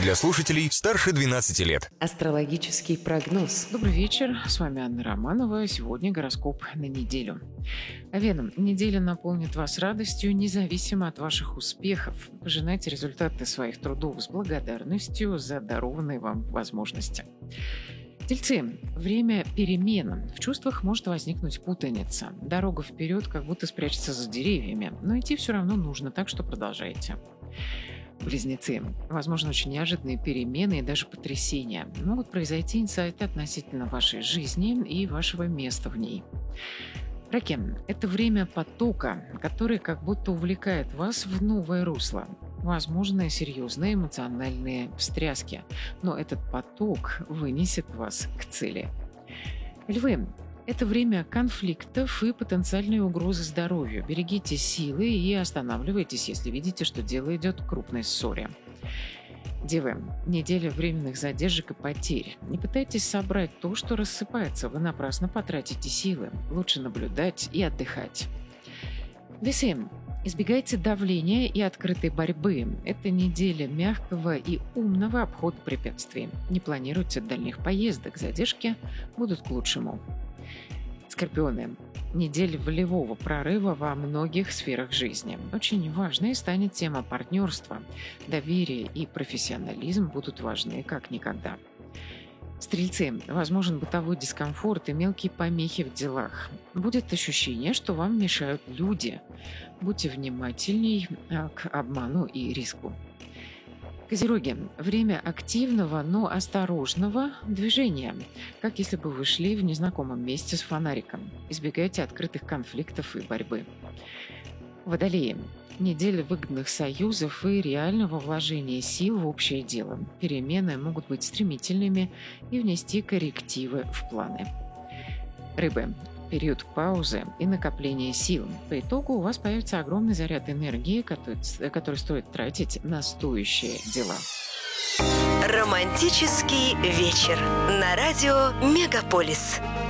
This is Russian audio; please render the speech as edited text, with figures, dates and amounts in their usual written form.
для слушателей старше 12 лет. Астрологический прогноз. Добрый вечер, с вами Анна Романова. Сегодня гороскоп на неделю. Овен, неделя наполнит вас радостью, независимо от ваших успехов. Пожинайте результаты своих трудов с благодарностью за дарованные вам возможности. Тельцы, время перемен. В чувствах может возникнуть путаница. Дорога вперед как будто спрячется за деревьями, но идти все равно нужно, так что продолжайте. Близнецы. Возможно, очень неожиданные перемены и даже потрясения. Могут произойти инсайты относительно вашей жизни и вашего места в ней. Раки. Это время потока, который как будто увлекает вас в новое русло. Возможны серьезные эмоциональные встряски, но этот поток вынесет вас к цели. Львы. Это время конфликтов и потенциальной угрозы здоровью. Берегите силы и останавливайтесь, если видите, что дело идет к крупной ссоре. Девы. Неделя временных задержек и потерь. Не пытайтесь собрать то, что рассыпается. Вы напрасно потратите силы. Лучше наблюдать и отдыхать. Весы. Избегайте давления и открытой борьбы. Это неделя мягкого и умного обхода препятствий. Не планируйте дальних поездок. Задержки будут к лучшему. Скорпионы. Неделя волевого прорыва во многих сферах жизни. Очень важной станет тема партнерства. Доверие и профессионализм будут важны как никогда. Стрельцы. Возможен бытовой дискомфорт и мелкие помехи в делах. Будет ощущение, что вам мешают люди. Будьте внимательней к обману и риску. Козероги. Время активного, но осторожного движения, как если бы вы шли в незнакомом месте с фонариком. Избегайте открытых конфликтов и борьбы. Водолеи. Неделя выгодных союзов и реального вложения сил в общее дело. Перемены могут быть стремительными и внести коррективы в планы. Рыбы. Период паузы и накопления сил. По итогу у вас появится огромный заряд энергии, который стоит тратить на стоящие дела. Романтический вечер на радио Мегаполис.